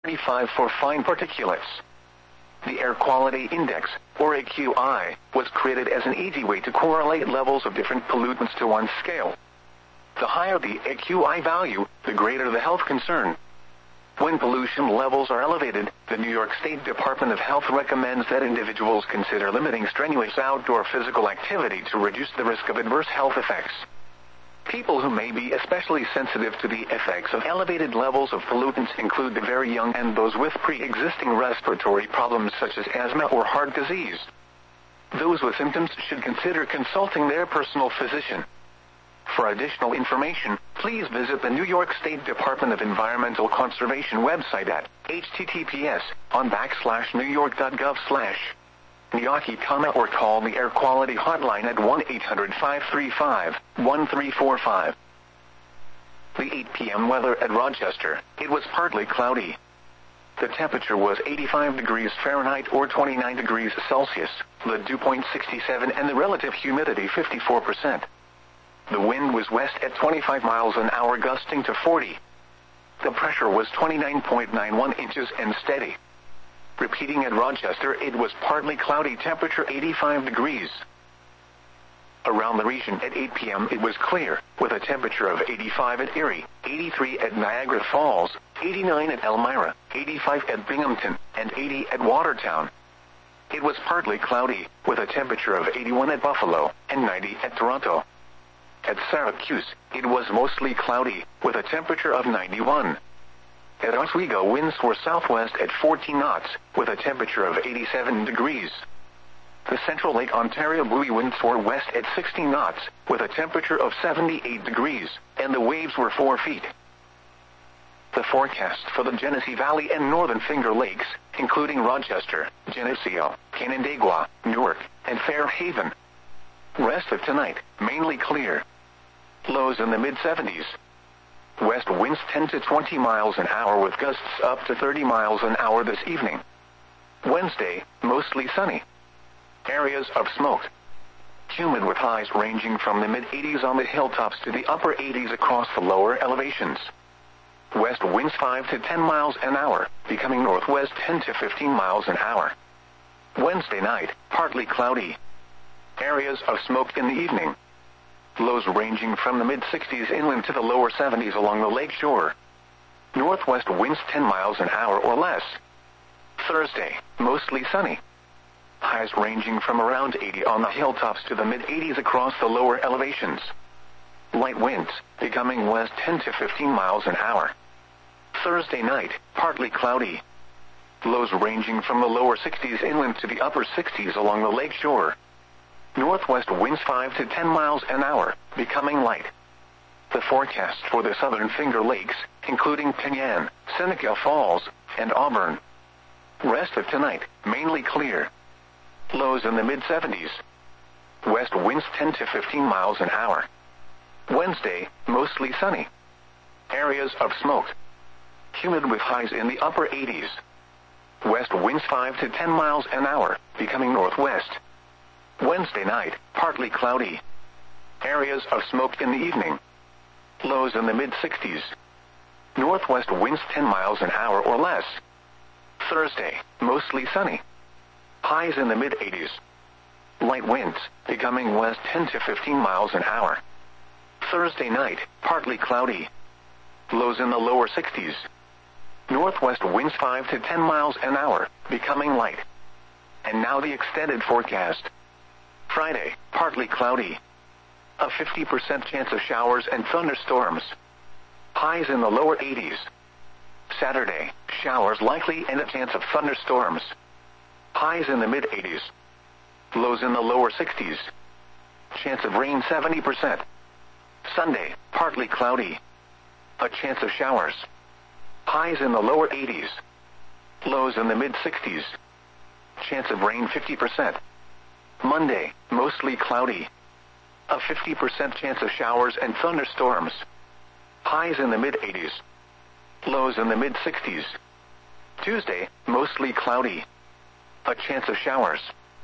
35 for fine particulates. The Air Quality Index, or AQI, was created as an easy way to correlate levels of different pollutants to one scale. The higher the AQI value, the greater the health concern. When pollution levels are elevated, the New York State Department of Health recommends that individuals consider limiting strenuous outdoor physical activity to reduce the risk of adverse health effects. People who may be especially sensitive to the effects of elevated levels of pollutants include the very young and those with pre-existing respiratory problems such as asthma or heart disease. Those with symptoms should consider consulting their personal physician. For additional information, please visit the New York State Department of Environmental Conservation website at https://newyork.gov/NYAKI, or call the Air Quality Hotline at 1-800-535-1345. The 8 p.m. weather at Rochester. It was partly cloudy. The temperature was 85 degrees Fahrenheit or 29 degrees Celsius, the dew point 67 and the relative humidity 54%. The wind was west at 25 miles an hour gusting to 40. The pressure was 29.91 inches and steady. Repeating at Rochester, it was partly cloudy, temperature 85 degrees. Around the region at 8 p.m. it was clear, with a temperature of 85 at Erie, 83 at Niagara Falls, 89 at Elmira, 85 at Binghamton, and 80 at Watertown. It was partly cloudy, with a temperature of 81 at Buffalo, and 90 at Toronto. At Syracuse, it was mostly cloudy, with a temperature of 91. At Oswego, winds were southwest at 14 knots, with a temperature of 87 degrees. The Central Lake Ontario buoy winds were west at 16 knots, with a temperature of 78 degrees, and the waves were 4 feet. The forecast for the Genesee Valley and Northern Finger Lakes, including Rochester, Geneseo, Canandaigua, Newark, and Fairhaven. Rest of tonight, mainly clear. Lows in the mid-70s. West winds 10 to 20 miles an hour with gusts up to 30 miles an hour this evening. Wednesday, mostly sunny. Areas of smoke. Humid with highs ranging from the mid-80s on the hilltops to the upper 80s across the lower elevations. West winds 5 to 10 miles an hour, becoming northwest 10 to 15 miles an hour. Wednesday night, partly cloudy. Areas of smoke in the evening. Lows ranging from the mid-60s inland to the lower 70s along the lake shore. Northwest winds 10 miles an hour or less. Thursday, mostly sunny. Highs ranging from around 80 on the hilltops to the mid-80s across the lower elevations. Light winds, becoming west 10 to 15 miles an hour. Thursday night, partly cloudy. Lows ranging from the lower 60s inland to the upper 60s along the lake shore. Northwest winds 5 to 10 miles an hour, becoming light. The forecast for the Southern Finger Lakes, including Penyan, Seneca Falls, and Auburn. Rest of tonight, mainly clear. Lows in the mid-70s. West winds 10 to 15 miles an hour. Wednesday, mostly sunny. Areas of smoke. Humid with highs in the upper 80s. West winds 5 to 10 miles an hour, becoming northwest. Wednesday night, partly cloudy. Areas of smoke in the evening. Lows in the mid-60s. Northwest winds 10 miles an hour or less. Thursday, mostly sunny. Highs in the mid-80s. Light winds, becoming west 10 to 15 miles an hour. Thursday night, partly cloudy. Lows in the lower 60s. Northwest winds 5 to 10 miles an hour, becoming light. And now the extended forecast. Friday, partly cloudy. A 50% chance of showers and thunderstorms. Highs in the lower 80s. Saturday, showers likely and a chance of thunderstorms. Highs in the mid-80s. Lows in the lower 60s. Chance of rain 70%. Sunday, partly cloudy. A chance of showers. Highs in the lower 80s. Lows in the mid-60s. Chance of rain 50%. Monday, mostly cloudy. A 50% chance of showers and thunderstorms. Highs in the mid-80s. Lows in the mid-60s. Tuesday, mostly cloudy. A chance of showers.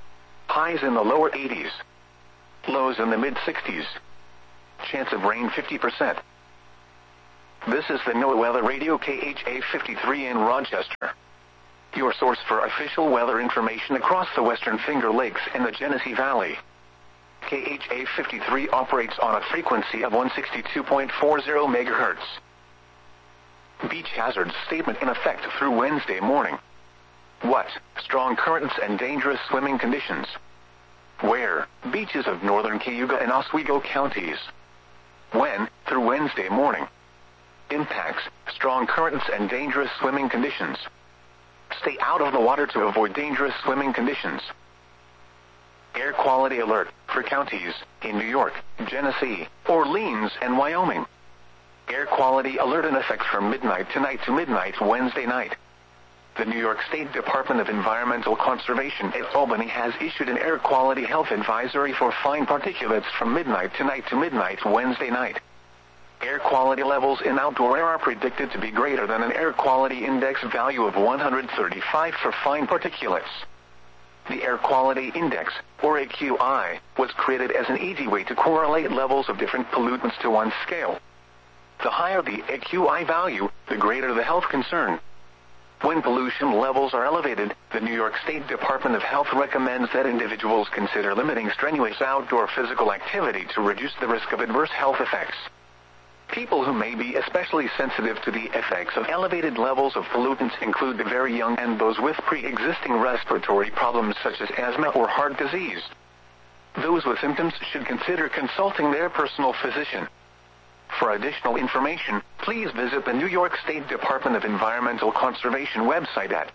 Highs in the lower 80s. Lows in the mid-60s. Chance of rain 50%. This is the NOAA Weather Radio KHA 53 in Rochester. Your source for official weather information across the Western Finger Lakes and the Genesee Valley. KHA 53 operates on a frequency of 162.40 MHz. Beach hazard statement in effect through Wednesday morning. What? Strong currents and dangerous swimming conditions. Where? Beaches of northern Cayuga and Oswego counties. When? Through Wednesday morning. Impacts: strong currents and dangerous swimming conditions. Stay out of the water to avoid dangerous swimming conditions. Air quality alert for counties in New York, Genesee, Orleans, and Wyoming. Air quality alert in effect from midnight tonight to midnight Wednesday night. The New York State Department of Environmental Conservation at Albany has issued an air quality health advisory for fine particulates from midnight tonight to midnight Wednesday night. Air quality levels in outdoor air are predicted to be greater than an air quality index value of 135 for fine particulates. The Air Quality Index, or AQI, was created as an easy way to correlate levels of different pollutants to one scale. The higher the AQI value, the greater the health concern. When pollution levels are elevated, the New York State Department of Health recommends that individuals consider limiting strenuous outdoor physical activity to reduce the risk of adverse health effects. People who may be especially sensitive to the effects of elevated levels of pollutants include the very young and those with pre-existing respiratory problems such as asthma or heart disease. Those with symptoms should consider consulting their personal physician. For additional information, please visit the New York State Department of Environmental Conservation website at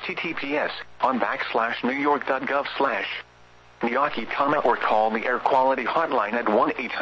https://newyork.gov/NYAKI, or call the Air Quality Hotline at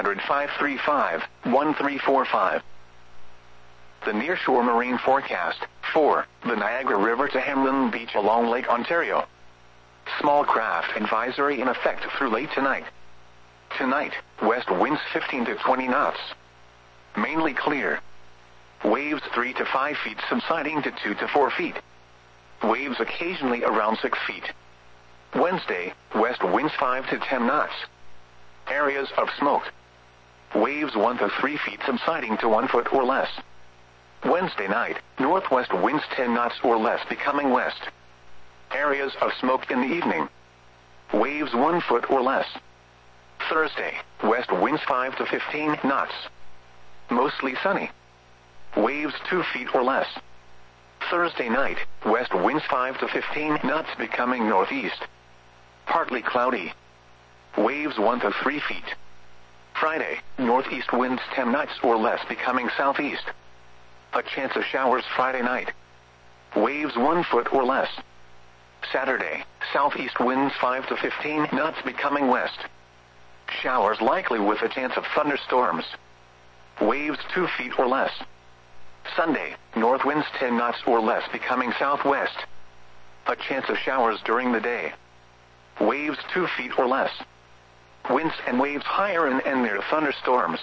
1-800-535-1345. The Nearshore Marine Forecast for the Niagara River to Hamlin Beach along Lake Ontario. Small craft advisory in effect through late tonight. Tonight, west winds 15 to 20 knots. Mainly clear. Waves 3 to 5 feet subsiding to 2 to 4 feet. Waves occasionally around 6 feet. Wednesday, west winds 5 to 10 knots. Areas of smoke. Waves 1 to 3 feet subsiding to 1 foot or less. Wednesday night, northwest winds 10 knots or less becoming west. Areas of smoke in the evening. Waves 1 foot or less. Thursday, west winds 5 to 15 knots. Mostly sunny. Waves 2 feet or less. Thursday night, west winds 5 to 15 knots becoming northeast. Partly cloudy. Waves 1 to 3 feet. Friday, northeast winds 10 knots or less becoming southeast. A chance of showers Friday night. Waves 1 foot or less. Saturday, southeast winds 5 to 15 knots becoming west. Showers likely with a chance of thunderstorms. Waves 2 feet or less. Sunday, north winds 10 knots or less becoming southwest. A chance of showers during the day. Waves 2 feet or less. Winds and waves higher and near thunderstorms.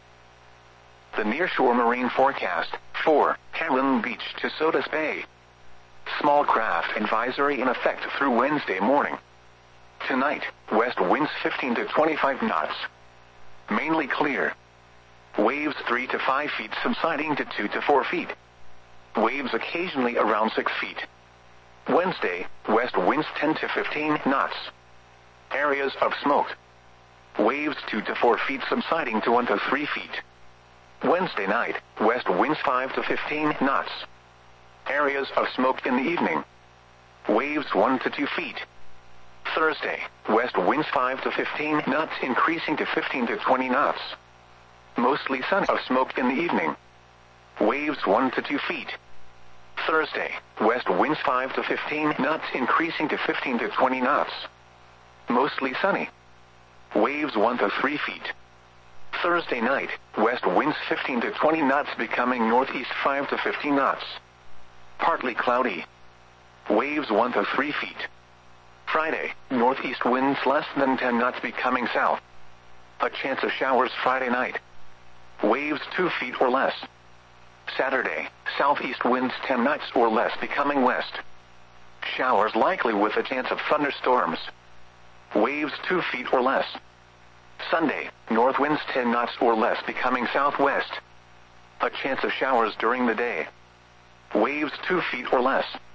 The Nearshore Marine Forecast for Hamlin Beach to Sodus Bay. Small craft advisory in effect through Wednesday morning. Tonight, west winds 15 to 25 knots. Mainly clear. Waves 3 to 5 feet subsiding to 2 to 4 feet. Waves occasionally around 6 feet. Wednesday, west winds 10 to 15 knots. Areas of smoke. Waves 2 to 4 feet subsiding to 1 to 3 feet. Wednesday night, west winds 5 to 15 knots. Areas of smoke in the evening. Waves 1 to 2 feet. Thursday, west winds 5 to 15 knots increasing to 15 to 20 knots. Mostly sunny of smoke in the evening. Waves 1 to 2 feet. Thursday, west winds 5 to 15 knots increasing to 15 to 20 knots. Mostly sunny. Waves 1 to 3 feet. Thursday night, west winds 15 to 20 knots becoming northeast 5 to 15 knots. Partly cloudy. Waves 1 to 3 feet. Friday, northeast winds less than 10 knots becoming south. A chance of showers Friday night. Waves 2 feet or less. Saturday, southeast winds 10 knots or less becoming west. Showers likely with a chance of thunderstorms. Waves 2 feet or less. Sunday, north winds 10 knots or less becoming southwest. A chance of showers during the day. Waves 2 feet or less.